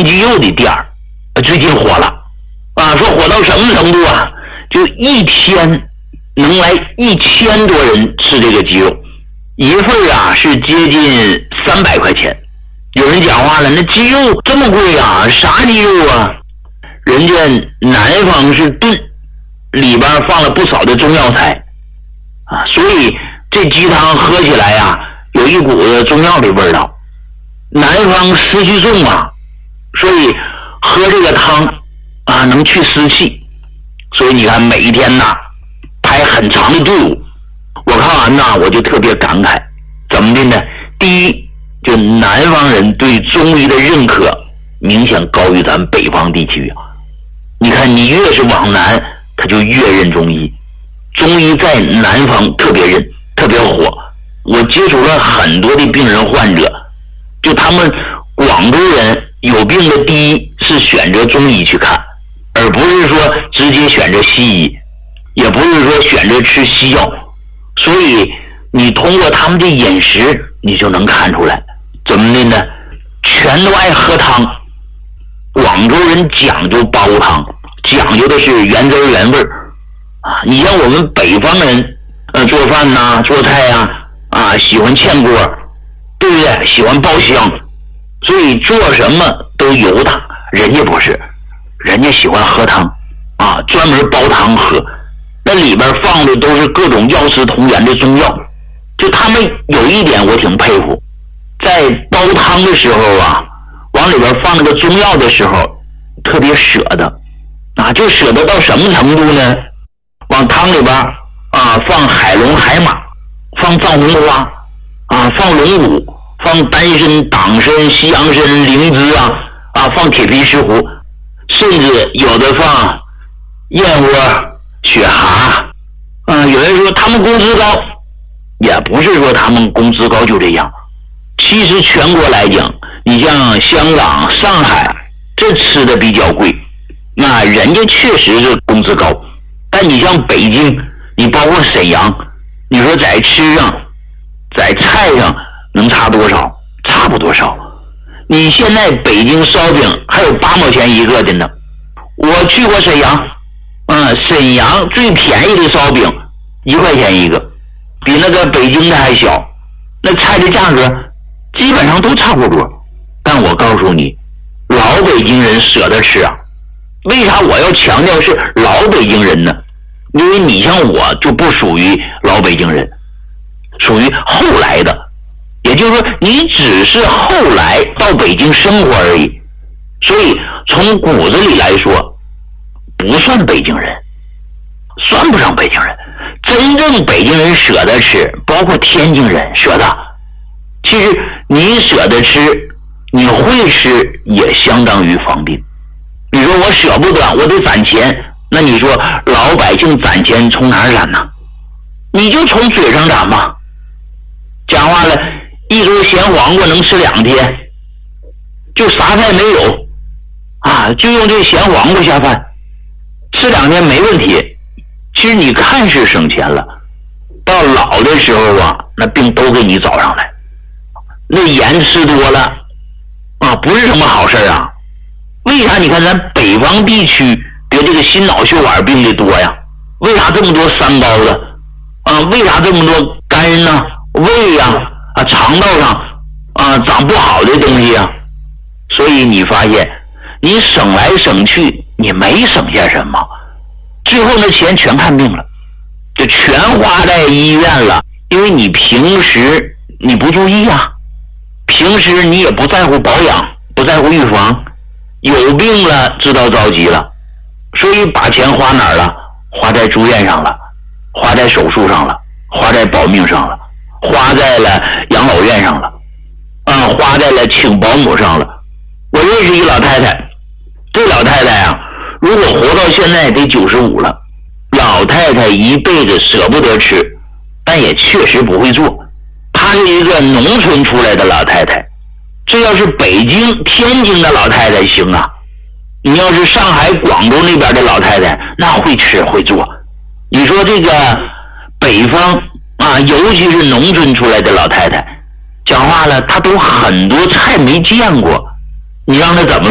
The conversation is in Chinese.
炖鸡肉的店儿，最近火了啊，说火到什么程度啊？就一天能来1000多人吃这个鸡肉，一份啊是接近300块钱。有人讲话了，那鸡肉这么贵啊？啥鸡肉啊？人家南方是炖，里边放了不少的中药材啊，所以这鸡汤喝起来呀，有一股子中药的味道。南方湿气重啊，所以喝这个汤啊能去湿气。所以你看每一天呐排很长的队伍，我看完呐我就特别感慨，怎么的呢？第一，就南方人对中医的认可明显高于咱北方地区啊。你看你越是往南，他就越认中医，中医在南方特别认，特别火。我接触了很多的病人患者，就他们广州人有病的第一是选择中医去看，而不是说直接选择西医，也不是说选择吃西药。所以你通过他们的饮食你就能看出来，怎么的呢？全都爱喝汤。广州人讲究煲汤，讲究的是原汁原味啊。你像我们北方人做饭呐、做菜呀啊喜欢炝锅，对不对？喜欢爆香，所以做什么都油大。人家不是，人家喜欢喝汤啊，专门煲汤喝。那里边放的都是各种药食同源的中药。就他们有一点我挺佩服，在煲汤的时候啊，往里边放那个中药的时候特别舍得啊，就舍得到什么程度呢？往汤里边啊放海龙、海马，放藏红花啊，放龙骨，放丹参、党参、西洋参、灵芝啊，放铁皮石斛，甚至有的放燕窝、雪蛤有人说他们工资高，也不是说他们工资高就这样。其实全国来讲，你像香港、上海，这吃的比较贵，那人家确实是工资高。但你像北京，你包括沈阳，你说在吃上，在菜上能差多少？差不多少。你现在北京烧饼还有8毛钱一个的呢。我去过沈阳，沈阳最便宜的烧饼1块钱一个，比那个北京的还小。那菜的价格基本上都差不多。但我告诉你，老北京人舍得吃啊。为啥我要强调是老北京人呢？因为你像我就不属于老北京人，属于后来的，也就是说你只是后来到北京生活而已，所以从骨子里来说不算北京人，算不上北京人。真正北京人舍得吃，包括天津人舍得。其实你舍得吃，你会吃也相当于方便。你说我舍不得，我得攒钱，那你说老百姓攒钱从哪儿攒呢？你就从嘴上攒嘛。讲话了，一桌咸黄瓜能吃2天，就啥菜没有啊，就用这咸黄瓜下饭，吃2天没问题。其实你看是省钱了，到老的时候啊，那病都给你找上来。那盐吃多了啊，不是什么好事啊。为啥你看咱北方地区得这个心脑血管病的多呀？为啥这么多三高的啊？为啥这么多肝呢、胃呀、肠道上长不好的东西啊？所以你发现你省来省去，你没省下什么，最后那钱全看病了，就全花在医院了。因为你平时你不注意啊，平时你也不在乎保养，不在乎预防，有病了知道着急了，所以把钱花哪儿了？花在住院上了，花在手术上了，花在保命上了，花在了养老院上了，花在了请保姆上了。我认识一老太太，这老太太啊，如果活到现在得95了，老太太一辈子舍不得吃，但也确实不会做。她是一个农村出来的老太太，这要是北京、天津的老太太行啊，你要是上海、广州那边的老太太，那会吃会做。你说这个北方啊，尤其是农村出来的老太太，讲话了，她都很多菜没见过，你让她怎么